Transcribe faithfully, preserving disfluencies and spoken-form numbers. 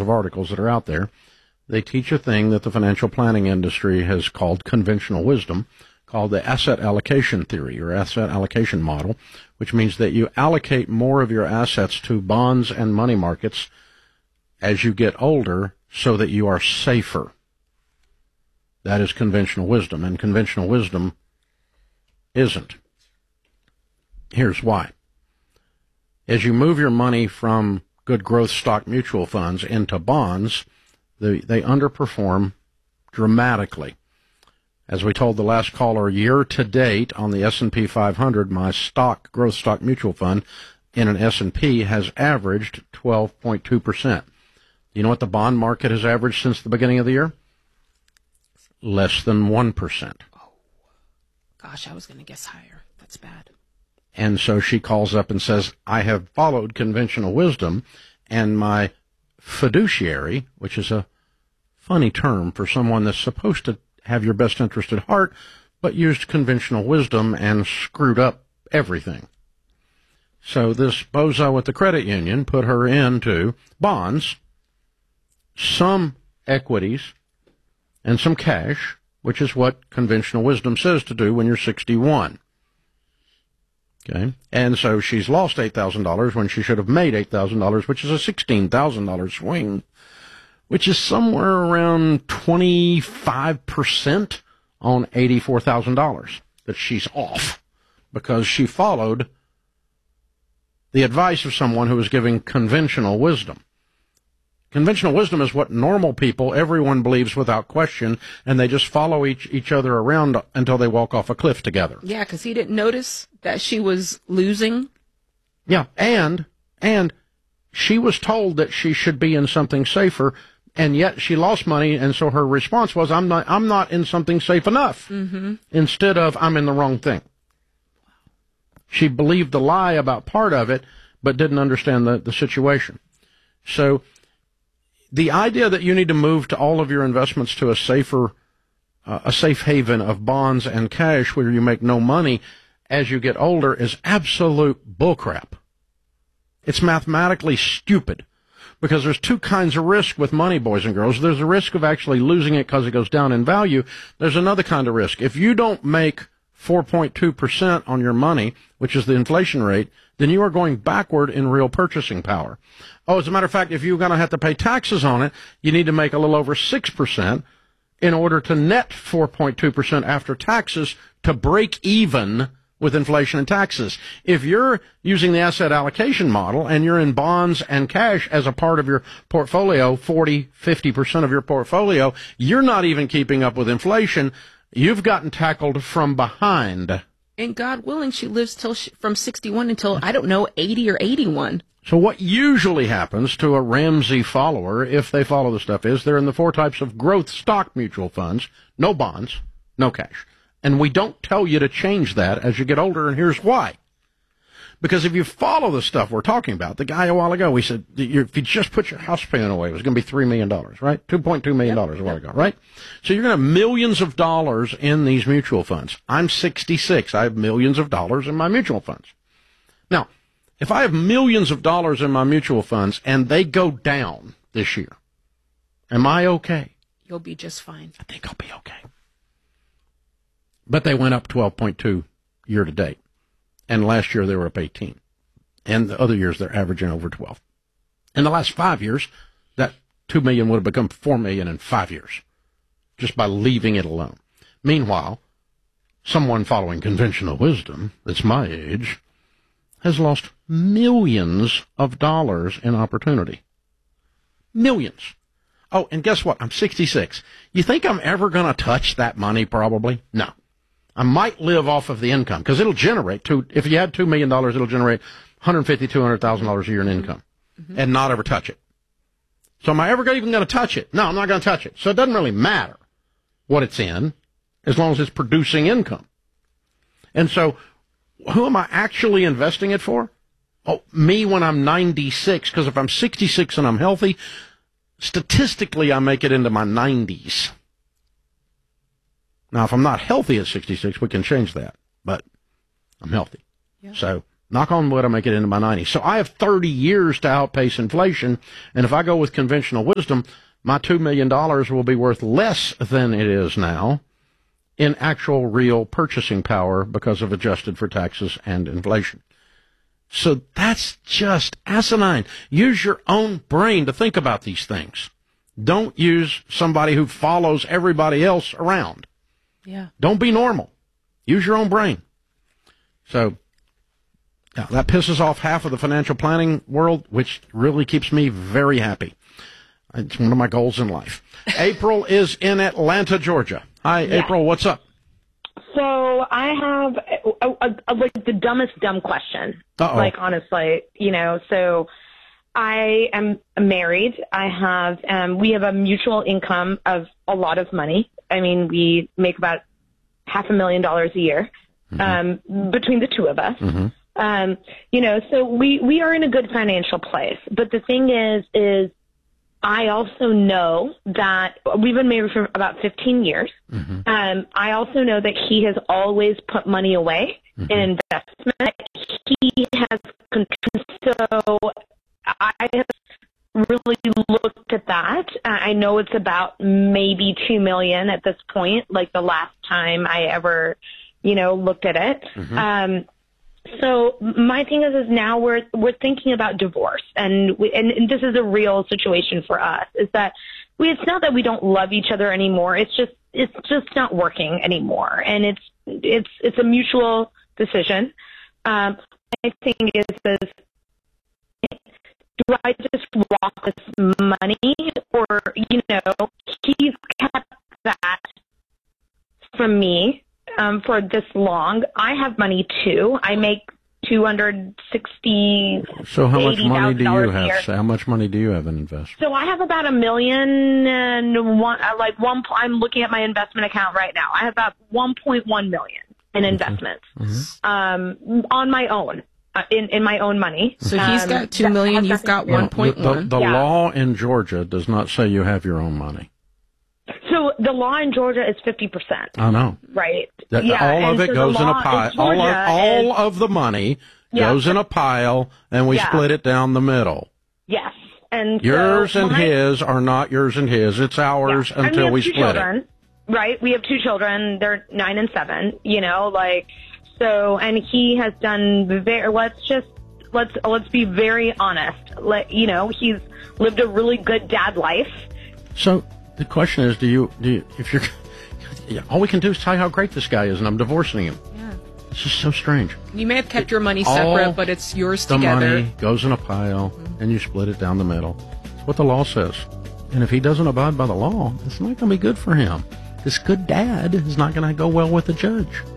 of articles that are out there. They teach a thing that the financial planning industry has called conventional wisdom, called the asset allocation theory or asset allocation model, which means that you allocate more of your assets to bonds and money markets as you get older so that you are safer. That is conventional wisdom, and conventional wisdom isn't. Here's why. As you move your money from good growth stock mutual funds into bonds, they, they underperform dramatically. As we told the last caller, year to date on the S and P five hundred, my stock, growth stock mutual fund in an S and P has averaged twelve point two percent. You know what the bond market has averaged since the beginning of the year? Less than one percent. Oh, gosh, I was going to guess higher. That's bad. And so she calls up and says, I have followed conventional wisdom, and my fiduciary, which is a funny term for someone that's supposed to have your best interest at heart, but used conventional wisdom and screwed up everything. So this bozo at the credit union put her into bonds, some equities, and some cash, which is what conventional wisdom says to do when you're sixty-one. Okay? And so she's lost eight thousand dollars when she should have made eight thousand dollars, which is a sixteen thousand dollars swing, which is somewhere around twenty-five percent on eighty-four thousand dollars that she's off because she followed the advice of someone who was giving conventional wisdom. Conventional wisdom is what normal people, everyone believes without question, and they just follow each, each other around until they walk off a cliff together. Yeah, because he didn't notice that she was losing. Yeah, and, and she was told that she should be in something safer, and yet she lost money, and so her response was, I'm not, I'm not in something safe enough, mm-hmm. instead of, I'm in the wrong thing. She believed the lie about part of it, but didn't understand the, the situation. So the idea that you need to move to all of your investments to a safer, uh, a safe haven of bonds and cash where you make no money as you get older is absolute bullcrap. It's mathematically stupid because there's two kinds of risk with money, boys and girls. There's a risk of actually losing it because it goes down in value. There's another kind of risk. If you don't make four point two percent on your money, which is the inflation rate, then you are going backward in real purchasing power. Oh, as a matter of fact, if you're going to have to pay taxes on it, you need to make a little over six percent in order to net four point two percent after taxes to break even with inflation and taxes. If you're using the asset allocation model and you're in bonds and cash as a part of your portfolio, forty, fifty percent of your portfolio, you're not even keeping up with inflation. You've gotten tackled from behind. And God willing, she lives till she, from sixty-one until, I don't know, eighty or eighty-one. So what usually happens to a Ramsey follower, if they follow the stuff, is they're in the four types of growth stock mutual funds, no bonds, no cash. And we don't tell you to change that as you get older, and here's why. Because if you follow the stuff we're talking about, the guy a while ago, we said, if you just put your house payment away, it was going to be three million dollars, right? two point two million dollars yep, a while yep. ago, right? So you're going to have millions of dollars in these mutual funds. I'm sixty-six. I have millions of dollars in my mutual funds. Now, if I have millions of dollars in my mutual funds and they go down this year, am I okay? You'll be just fine. I think I'll be okay. But they went up twelve point two year to date. And last year they were up eighteen. And the other years they're averaging over twelve. In the last five years, that two million would have become four million in five years, just by leaving it alone. Meanwhile, someone following conventional wisdom, that's my age, has lost millions of dollars in opportunity. Millions. Oh, and guess what? I'm sixty-six. You think I'm ever going to touch that money? Probably. No. I might live off of the income because it'll generate two. If you had two million dollars, it'll generate one hundred fifty thousand, two hundred thousand dollars a year in income, mm-hmm. and not ever touch it. So am I ever even going to touch it? No, I'm not going to touch it. So it doesn't really matter what it's in, as long as it's producing income. And so, who am I actually investing it for? Oh, me when I'm ninety-six. Because if I'm sixty-six and I'm healthy, statistically I make it into my nineties. Now, if I'm not healthy at sixty-six, we can change that, but I'm healthy. Yeah. So Knock on wood, I make it into my nineties. So I have thirty years to outpace inflation, and if I go with conventional wisdom, my two million dollars will be worth less than it is now in actual real purchasing power because of adjusted for taxes and inflation. So that's just asinine. Use your own brain to think about these things. Don't use somebody who follows everybody else around. Yeah. Don't be normal. Use your own brain. So yeah, that pisses off half of the financial planning world, which really keeps me very happy. It's one of my goals in life. April is in Atlanta, Georgia. Hi, Yeah. April. What's up? So I have a, a, a, like the dumbest dumb question. Uh-oh. Like, honestly, you know, so I am married. I have, um, we have a mutual income of a lot of money. I mean, we make about half a million dollars a year, mm-hmm. um, between the two of us. Mm-hmm. Um, you know, so we, we are in a good financial place. But the thing is, is I also know that we've been married for about fifteen years. Mm-hmm. Um, I also know that he has always put money away mm-hmm. in investment. He has, so I have really looked at that. I know it's about maybe two million at this point, like the last time I ever, you know, looked at it. Mm-hmm. Um, So my thing is, is now we're we're thinking about divorce, and we, and, and this is a real situation for us. Is that we? It's not that we don't love each other anymore. It's just it's just not working anymore, and it's it's it's a mutual decision. Um, my thing is, is do I just walk this money, or you know, he's kept that from me. Um, for this long, I have money too. I make two hundred sixty. So how much money do you have? So how much money do you have in investment? So I have about a million and one. Uh, like one. I'm looking at my investment account right now. I have about one point one million in investments, mm-hmm. um, on my own, uh, in in my own money. So he's um, got two million. You've got one point one. The, the yeah. law in Georgia does not say you have your own money. So the law in Georgia is fifty percent. I know. Right. That, yeah. all of and it so goes in a pile. All of, all is, of the money yeah. goes in a pile, and we yeah. split it down the middle. Yes. And yours so and my, his are not yours and his. It's ours yeah. until we, we two split children, it. Right. We have two children. They're nine and seven. You know, like so. And he has done very. Let's just let's let's be very honest. Let you know he's lived a really good dad life. So. The question is, do you, do you, if you're, all we can do is tell you how great this guy is, and I'm divorcing him. Yeah. It's just so strange. You may have kept your money separate, but it's yours the together. The money goes in a pile, mm-hmm. and you split it down the middle. That's what the law says. And if he doesn't abide by the law, it's not going to be good for him. This good dad is not going to go well with the judge.